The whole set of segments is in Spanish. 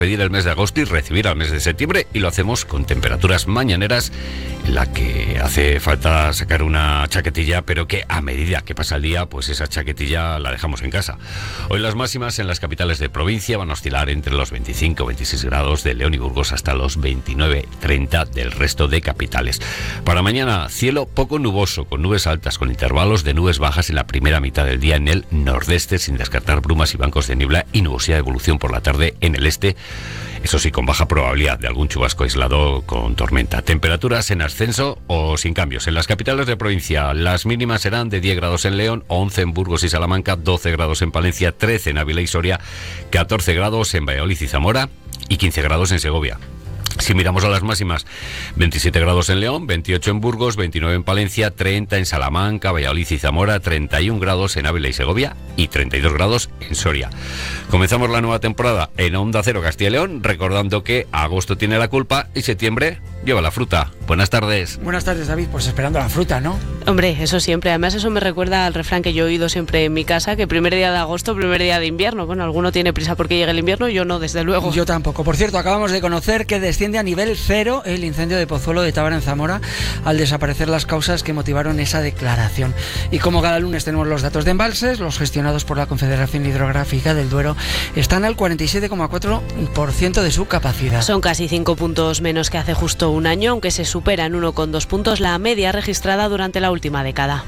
pedir el mes de agosto y recibir al mes de septiembre, y lo hacemos con temperaturas mañaneras en la que hace falta sacar una chaquetilla, pero que a medida que pasa el día, pues esa chaquetilla la dejamos en casa. Hoy las máximas en las capitales de provincia van a oscilar entre los 25 o 26 grados de León y Burgos hasta los 29-30 del resto de capitales. Para mañana, cielo poco nuboso, con nubes altas, con intervalos de nubes bajas en la primera mitad del día en el nordeste, sin descartar brumas y bancos de niebla y nubosidad de evolución por la tarde en el este. Eso sí, con baja probabilidad de algún chubasco aislado con tormenta. Temperaturas en ascenso o sin cambios. En las capitales de provincia, las mínimas serán de 10 grados en León, 11 en Burgos y Salamanca, 12 grados en Palencia, 13 en Ávila y Soria, 14 grados en Valladolid y Zamora y 15 grados en Segovia. Si miramos a las máximas, 27 grados en León, 28 en Burgos, 29 en Palencia, 30 en Salamanca, Valladolid y Zamora, 31 grados en Ávila y Segovia y 32 grados en Soria. Comenzamos la nueva temporada en Onda Cero Castilla y León, recordando que agosto tiene la culpa y septiembre lleva la fruta. Buenas tardes. Buenas tardes, David. Pues esperando la fruta, ¿no? Hombre, eso siempre. Además, eso me recuerda al refrán que yo he oído siempre en mi casa, que primer día de agosto, primer día de invierno. Bueno, alguno tiene prisa porque llegue el invierno, yo no, desde luego. Yo tampoco. Por cierto, acabamos de conocer que desciende a nivel 0 el incendio de Pozuelo de Tábara en Zamora al desaparecer las causas que motivaron esa declaración. Y como cada lunes tenemos los datos de embalses, los gestionados por la Confederación Hidrográfica del Duero están al 47,4% de su capacidad. Son casi 5 puntos menos que hace justo un año, aunque se supera en 1,2 puntos la media registrada durante la última década.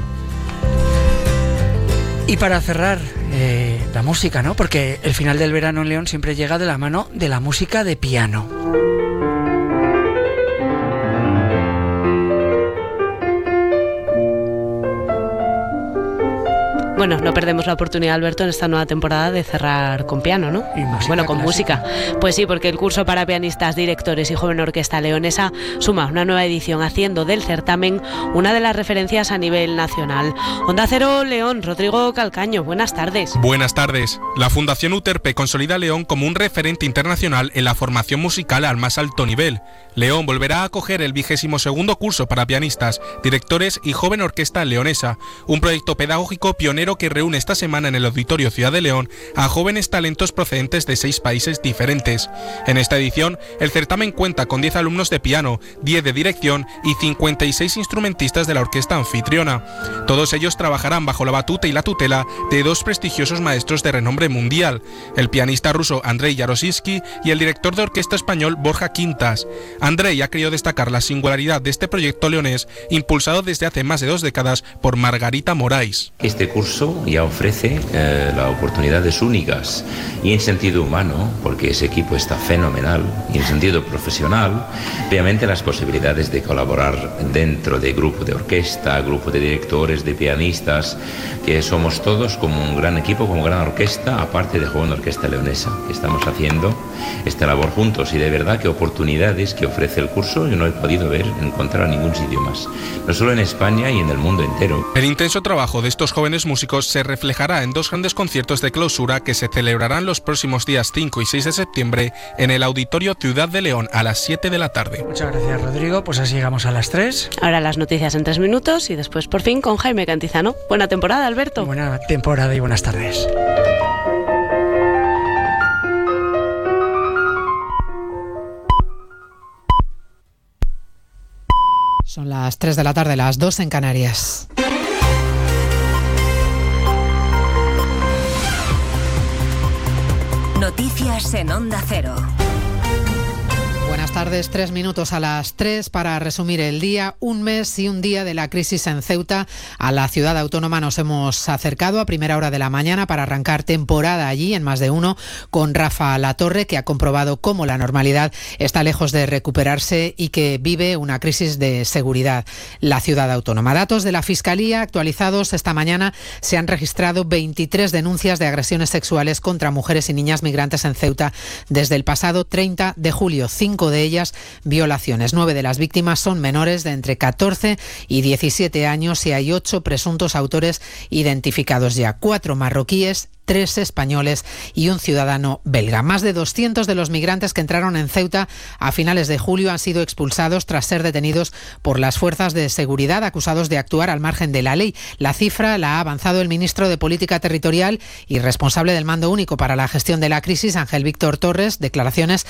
Y para cerrar, la música, ¿no? Porque el final del verano en León siempre llega de la mano de la música de piano. Bueno, no perdemos la oportunidad, Alberto, en esta nueva temporada de cerrar con piano, ¿no? Y música bueno, con clásica. música. Pues sí, porque el curso para pianistas, directores y joven orquesta leonesa suma una nueva edición, haciendo del certamen una de las referencias a nivel nacional. Onda Cero León, Rodrigo Calcaño, buenas tardes. Buenas tardes. La Fundación Uterpe consolida a León como un referente internacional en la formación musical al más alto nivel. León volverá a acoger el 22º curso para pianistas, directores y joven orquesta leonesa, un proyecto pedagógico pionero que reúne esta semana en el Auditorio Ciudad de León a jóvenes talentos procedentes de 6 países diferentes. En esta edición, el certamen cuenta con 10 alumnos de piano, 10 de dirección y 56 instrumentistas de la orquesta anfitriona. Todos ellos trabajarán bajo la batuta y la tutela de 2 prestigiosos maestros de renombre mundial, el pianista ruso Andrei Yarositsky y el director de orquesta español Borja Quintas. Andrei ha querido destacar la singularidad de este proyecto leonés, impulsado desde hace más de 2 décadas por Margarita Moraes. Este curso ya ofrece oportunidades únicas y en sentido humano, porque ese equipo está fenomenal, y en sentido profesional, obviamente las posibilidades de colaborar dentro de grupo de orquesta, grupo de directores, de pianistas, que somos todos como un gran equipo, como gran orquesta, aparte de joven orquesta leonesa, que estamos haciendo esta labor juntos, y de verdad que oportunidades que ofrece el curso yo no he podido encontrar en ningún sitio más, no solo en España y en el mundo entero. El intenso trabajo de estos jóvenes músicos se reflejará en 2 grandes conciertos de clausura que se celebrarán los próximos días 5 y 6 de septiembre en el Auditorio Ciudad de León a las 7 de la tarde. Muchas gracias, Rodrigo. Pues así llegamos a las 3. Ahora las noticias en 3 minutos y después por fin con Jaime Cantizano. Buena temporada, Alberto. Buena temporada y buenas tardes. Son las 3 de la tarde, las 2 en Canarias. Noticias en Onda Cero. Buenas tardes, 3 minutos a las 3 para resumir el día. Un mes y un día de la crisis en Ceuta. A la ciudad autónoma nos hemos acercado a primera hora de la mañana para arrancar temporada allí en Más de Uno con Rafa Latorre, que ha comprobado cómo la normalidad está lejos de recuperarse y que vive una crisis de seguridad la ciudad autónoma. Datos de la Fiscalía actualizados esta mañana: se han registrado 23 denuncias de agresiones sexuales contra mujeres y niñas migrantes en Ceuta desde el pasado 30 de julio. 5 de ellas violaciones. 9 de las víctimas son menores de entre 14 y 17 años y hay 8 presuntos autores identificados ya. 4 marroquíes, 3 españoles y un ciudadano belga. Más de 200 de los migrantes que entraron en Ceuta a finales de julio han sido expulsados tras ser detenidos por las fuerzas de seguridad, acusados de actuar al margen de la ley. La cifra la ha avanzado el ministro de Política Territorial y responsable del Mando Único para la Gestión de la Crisis, Ángel Víctor Torres. Declaraciones